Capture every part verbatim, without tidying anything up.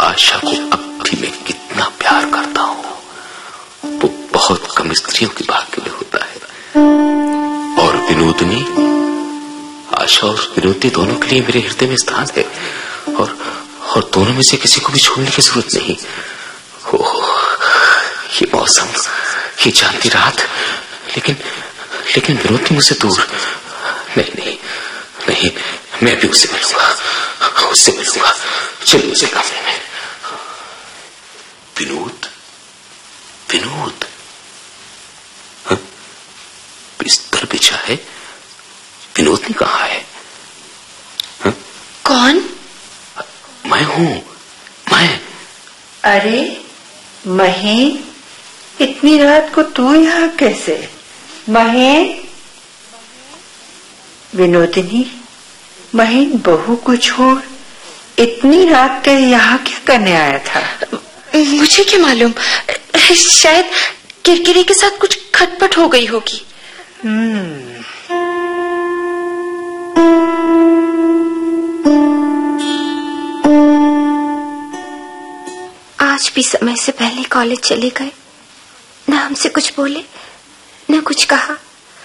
आशा को अब भी मैं कितना प्यार करता हूँ, वो बहुत कम स्त्रियों के भाग्य में होता है। और विनोदनी, आशा और विनोदनी दोनों के लिए मेरे हृदय में स्थान है, और और दोनों में से किसी को भी छोड़ने की जरूरत नहीं। ओह, ये मौसम, ये चांदी रात, लेकिन लेकिन विनोदनी मुझसे दूर। नहीं नहीं नहीं, मैं भी उससे मिलूंगा, उससे मिलूंगा। चलिए उसे कमरे में। विनोद, विनोद, हाँ? बिस्तर बिछा है, विनोदनी कहाँ है? हाँ? कौन? मैं हूँ, मैं। अरे महें, इतनी रात को तू यहाँ कैसे? महें, विनोदिनी, महें बहू को छोड़ इतनी रात के यहाँ क्या करने आया था? मुझे क्या मालूम, शायद किरकिरी के साथ कुछ खटपट हो गई होगी। हम्म आज भी समय से पहले कॉलेज चले गए, न हमसे कुछ बोले न कुछ कहा।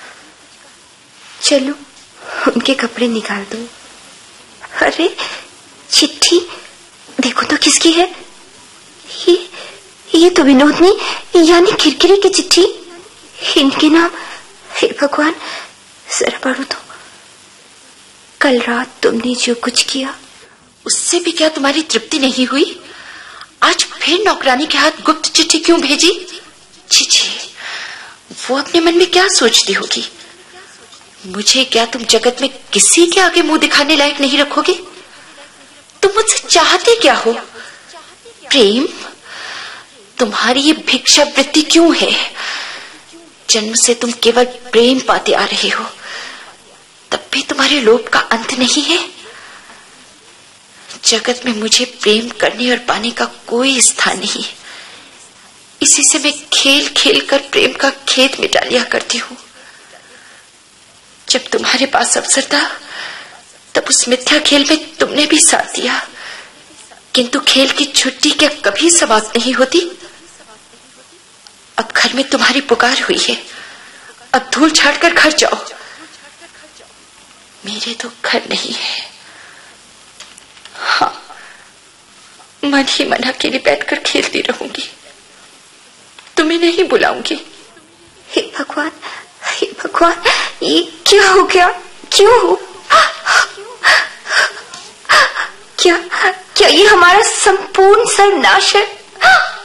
चलो उनके कपड़े निकाल दो। अरे चिट्ठी देखो तो किसकी है? ये ये तो विनोदनी यानी किरकिरी की चिट्ठी। इनके नाम, हे भगवान, जरा पढ़ो तो। कल रात तुमने जो कुछ किया उससे भी क्या तुम्हारी तृप्ति नहीं हुई? आज फिर नौकरानी के हाथ गुप्त चिट्ठी क्यों भेजी? छी, वो अपने मन में क्या सोचती होगी? मुझे क्या तुम जगत में किसी के आगे मुंह दिखाने लायक नहीं रखोगे? तुम मुझसे चाहते क्या हो? प्रेम? तुम्हारी ये भिक्षा वृत्ति क्यों है? जन्म से तुम केवल प्रेम पाते आ रहे हो, तब भी तुम्हारे लोभ का अंत नहीं है। जगत में मुझे प्रेम करने और पाने का कोई स्थान नहीं। इसी से मैं खेल खेल कर प्रेम का खेत मिटा लिया करती हूँ। जब तुम्हारे पास अवसर था तब उस मिथ्या खेल में तुमने भी साथ दिया, किंतु खेल की छुट्टी क्या कभी समाप्त नहीं होती? अब घर में तुम्हारी पुकार हुई है, अब धूल झाड़कर घर जाओ। मेरे तो घर नहीं है। हाँ, मन ही मन अकेले बैठकर खेलती रहूंगी, तुम्हें नहीं बुलाऊंगी। हे भगवान, हे भगवान, ये क्या हो गया? क्यों? क्या क्या ये हमारा संपूर्ण सर्वनाश है?